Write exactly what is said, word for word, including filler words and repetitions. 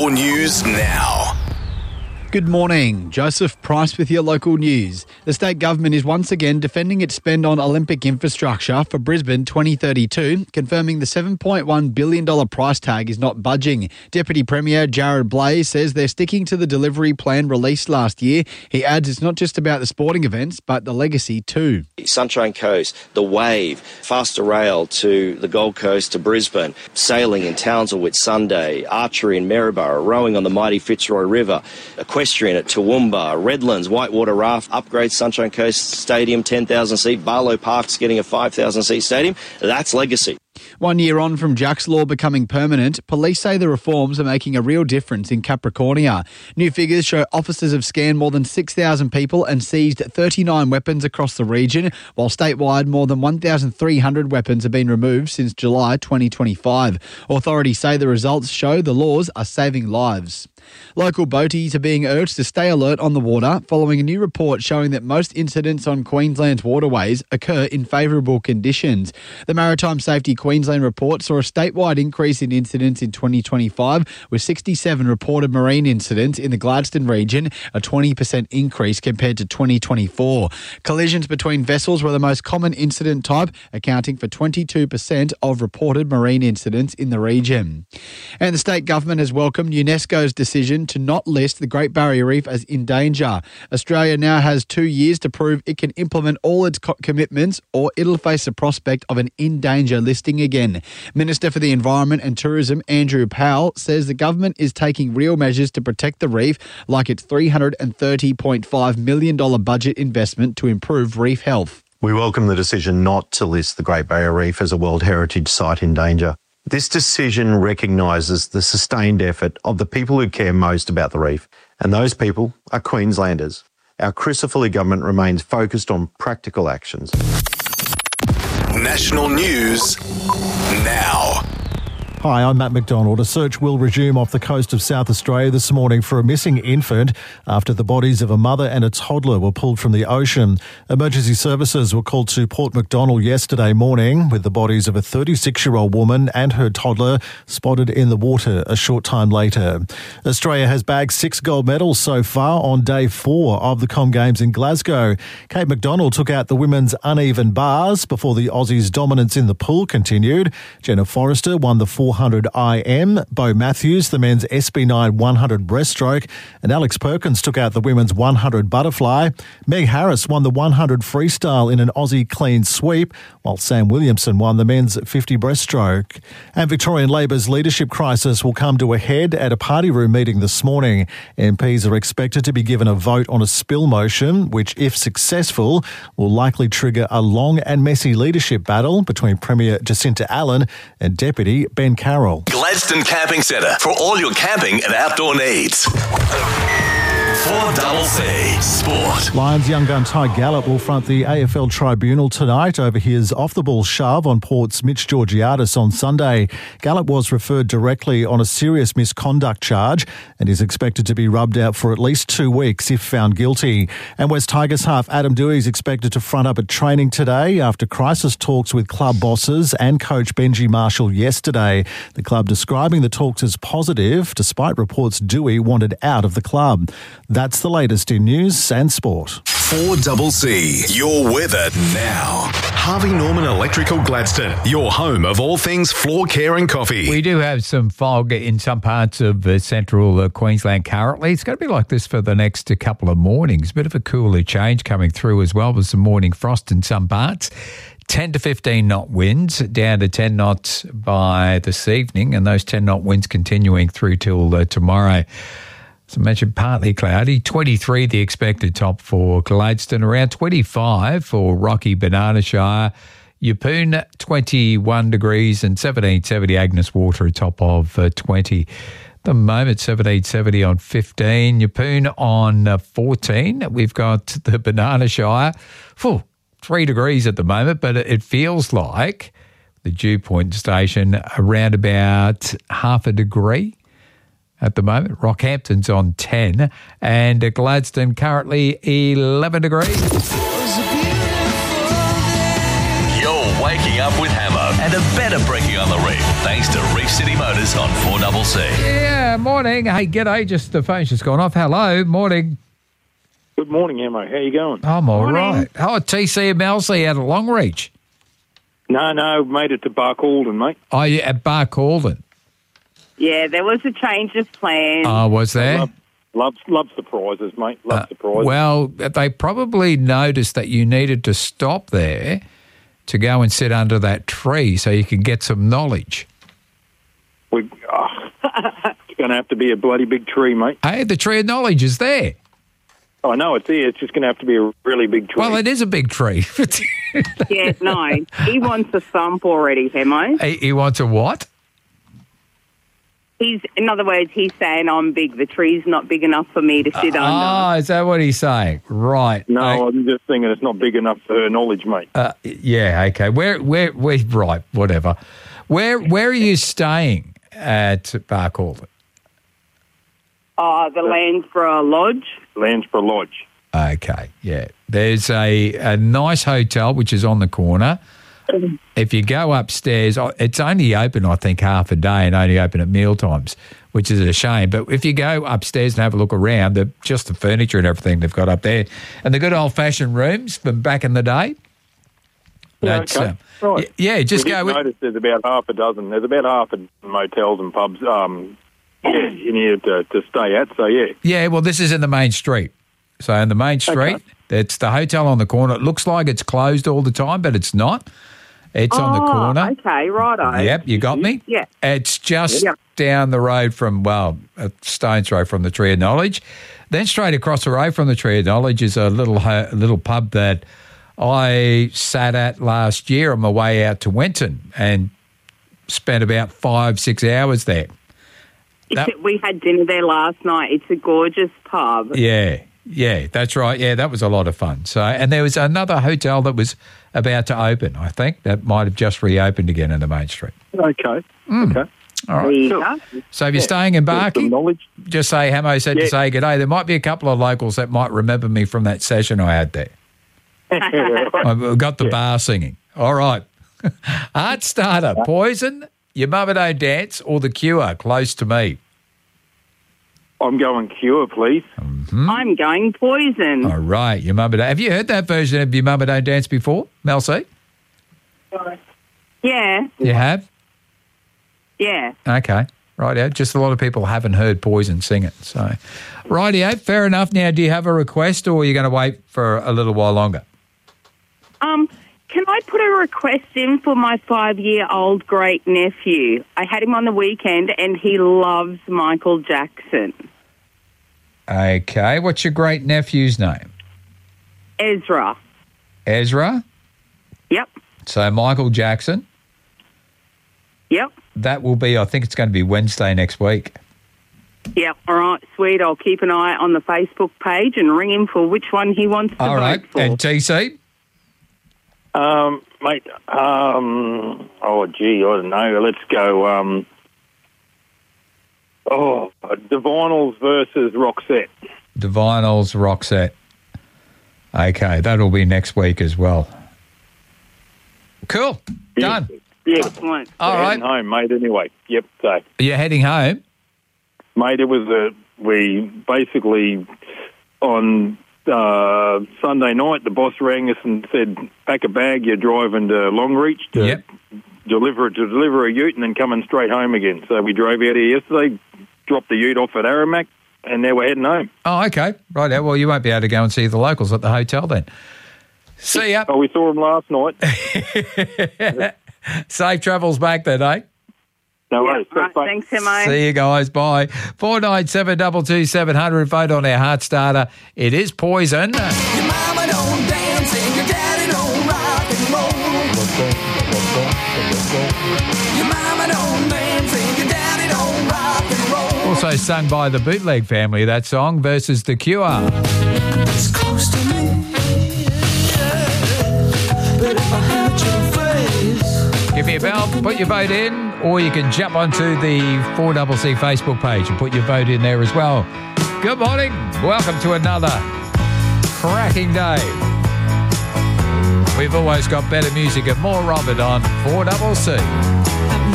News now. Good morning. Joseph Price with your local news. The state government is once again defending its spend on Olympic infrastructure for Brisbane twenty thirty-two, confirming the seven point one billion dollars price tag is not budging. Deputy Premier Jared Blais says they're sticking to the delivery plan released last year. He adds it's not just about the sporting events, but the legacy too. Sunshine Coast, the Wave, faster rail to the Gold Coast to Brisbane, sailing in Townsville Whitsunday, archery in Maryborough, rowing on the mighty Fitzroy River, equestrian at Toowoomba, Redlands, Whitewater Raft, upgrade Sunshine Coast Stadium, ten thousand seat, Barlow Park's getting a five thousand seat stadium. That's legacy. One year on from Jack's Law becoming permanent, police say the reforms are making a real difference in Capricornia. New figures show officers have scanned more than six thousand people and seized thirty-nine weapons across the region, while statewide more than one thousand three hundred weapons have been removed since July twenty twenty-five. Authorities say the results show the laws are saving lives. Local boaties are being urged to stay alert on the water following a new report showing that most incidents on Queensland's waterways occur in favourable conditions. The Maritime Safety Queensland report saw a statewide increase in incidents in twenty twenty-five, with sixty-seven reported marine incidents in the Gladstone region, a twenty percent increase compared to twenty twenty-four. Collisions between vessels were the most common incident type, accounting for twenty-two percent of reported marine incidents in the region. And the state government has welcomed UNESCO's decision to not list the Great Barrier Reef as in danger. Australia now has two years to prove it can implement all its co- commitments or it'll face the prospect of an in danger listing again. Minister for the Environment and Tourism Andrew Powell says the government is taking real measures to protect the reef, like its three hundred thirty point five million dollars budget investment to improve reef health. We welcome the decision not to list the Great Barrier Reef as a World Heritage Site in danger. This decision recognises the sustained effort of the people who care most about the reef, and those people are Queenslanders. Our Crisafulli government remains focused on practical actions. National News now. Hi, I'm Matt McDonald. A search will resume off the coast of South Australia this morning for a missing infant after the bodies of a mother and a toddler were pulled from the ocean. Emergency services were called to Port Macdonnell yesterday morning with the bodies of a thirty-six-year-old woman and her toddler spotted in the water a short time later. Australia has bagged six gold medals so far on day four of the Com Games in Glasgow. Kate McDonald took out the women's uneven bars before the Aussies' dominance in the pool continued. Jenna Forrester won the four hundred I M, Bo Matthews the men's S B nine one hundred breaststroke, and Alex Perkins took out the women's one hundred butterfly. Meg Harris won the one hundred freestyle in an Aussie clean sweep, while Sam Williamson won the men's fifty breaststroke. And Victorian Labor's leadership crisis will come to a head at a party room meeting this morning. M Ps are expected to be given a vote on a spill motion, which, if successful, will likely trigger a long and messy leadership battle between Premier Jacinta Allen and Deputy Ben Carroll. Gladstone Camping Centre for all your camping and outdoor needs. four C C Sport. Lions young gun Ty Gallup will front the A F L tribunal tonight over his off-the-ball shove on Port's Mitch Georgiadis on Sunday. Gallup was referred directly on a serious misconduct charge and is expected to be rubbed out for at least two weeks if found guilty. And West Tigers half Adam Dewey is expected to front up at training today after crisis talks with club bosses and coach Benji Marshall yesterday. The club describing the talks as positive, despite reports Dewey wanted out of the club. That's the latest in news and sport. four C C, your weather now. Harvey Norman Electrical Gladstone, your home of all things floor care and coffee. We do have some fog in some parts of uh, central uh, Queensland currently. It's going to be like this for the next uh, couple of mornings. A bit of a cooler change coming through as well with some morning frost in some parts. ten to fifteen knot winds, down to ten knots by this evening, and those ten knot winds continuing through till uh, tomorrow. As I mentioned, partly cloudy. twenty-three the expected top for Gladstone, around twenty-five for Rocky Banana Shire. Yeppoon, twenty-one degrees, and seventeen seventy Agnes Water, a top of uh, twenty. At the moment, seventeen seventy on fifteen. Yeppoon on uh, fourteen. We've got the Banana Shire. Full three degrees at the moment, but it feels like the dew point station around about half a degree. At the moment, Rockhampton's on ten and Gladstone currently eleven degrees. You're waking up with Hammer and a better brekkie on the reef. Thanks to Reef City Motors on four C C. Yeah, morning. Hey, g'day. Just the phone's just gone off. Hello, morning. Good morning, Emma. How you going? I'm all right. Oh, T C M L C out of Longreach. No, no, made it to Barcaldine, mate. Oh, yeah, at Barcaldine. Yeah, there was a change of plan. Oh, was there? Love, love, love surprises, mate. Love Uh, surprises. well, they probably noticed that you needed to stop there to go and sit under that tree so you could get some knowledge. We, oh, it's going to have to be a bloody big tree, mate. Hey, the tree of knowledge is there. I know it's there. It's just going to have to be a really big tree. Well, it is a big tree. Yeah, no, he wants a thump already, Hemo. he, he wants a what? He's, in other words, he's saying I'm big. The tree's not big enough for me to sit Oh, under. is that what he's saying? Right. no, Uh, I'm just thinking it's not big enough for her knowledge, mate. uh, yeah, okay. Where, where, where, right, whatever. Where, where are you staying at Barcaldine? Oh, the Landsborough Lodge. Landsborough Lodge. Okay, yeah. There's a, a nice hotel which is on the corner. If you go upstairs, oh, it's only open, I think, half a day and only open at meal times, which is a shame. But if you go upstairs and have a look around, the, just the furniture and everything they've got up there, and the good old-fashioned rooms from back in the day. Yeah, That's, okay. um, Right. y- yeah, just we go. did with- notice there's about half a dozen. There's about half a motels and pubs um, yeah, in here to, to stay at, so yeah. Yeah, well, this is in the main street. So in the main street, Okay. it's the hotel on the corner. It looks like it's closed all the time, but it's not. It's on the Oh, corner. okay, righto. Yep, you got me? Yeah. It's just Yep. down the road from, well, a stone's throw from the Tree of Knowledge. Then straight across the road from the Tree of Knowledge is a little ho- little pub that I sat at last year on my way out to Winton and spent about five, six hours there. That- We had dinner there last night. It's a gorgeous pub. Yeah, yeah, that's right. Yeah, that was a lot of fun. So, and there was another hotel that was about to open, I think, that might have just reopened again in the main street. Okay, okay. All There right. you go. So if you're staying in Some Barking, knowledge. just say Hamo said Yeah. to say good day. There might be a couple of locals that might remember me from that session I had there. I've got the bar singing. All right. Heart starter, Poison, Your Mama Don't Dance, or The Cure, Close to Me. I'm going Cure, please. I'm going Poison. All right, Your Mama Don't. Have you heard that version of Your Mama Don't Dance before, Mel C? Yeah, You have? yeah. Okay. Rightio. Just a lot of people haven't heard Poison sing it. So, rightio. Fair enough. Now, do you have a request or are you going to wait for a little while longer? Um, can I put a request in for my five-year-old great nephew? I had him on the weekend and he loves Michael Jackson. Okay. What's your great nephew's name? Ezra. Ezra. Yep, So, Michael Jackson. yep, That will be, I think it's going to be Wednesday next week. yep. All right, sweet. I'll keep an eye on the Facebook page and ring him for which one he wants to All vote right. for. And T C? Um, mate, um, oh, gee, I don't know. Let's go, um, oh, Divinals versus Roxette. Divinals, Roxette. Okay. That'll be next week as well. Cool. Done. Yeah. Excellent. All right. Heading home, mate, anyway. Yep, so, You're heading home? mate, it was a, we basically, on uh, Sunday night, the boss rang us and said, pack a bag, you're driving to Longreach to Yep. deliver to deliver a ute and then coming straight home again. So we drove out here yesterday, dropped the ute off at Aramac, and now we're heading home. Oh, okay. Right. Well, you won't be able to go and see the locals at the hotel then. See ya. Oh, we saw them last night. Safe travels back then, eh? No Yep. worries. All right, Bye. thanks, Hemo. See you guys. Bye. four nine seven two two seven zero zero. Vote on our heart starter. It is Poison. Your mama don't dance and your daddy don't rock and roll. Your mama don't dance and your daddy don't rock and roll. Also sung by the Bootleg Family, that song, versus The Cure. It's close to me, yeah. But if I had your face, Give me a bell, put your vote in, or you can jump onto the four C C Facebook page and put your vote in there as well. Good morning. Welcome to another cracking day. We've always got better music and more of it on four C C.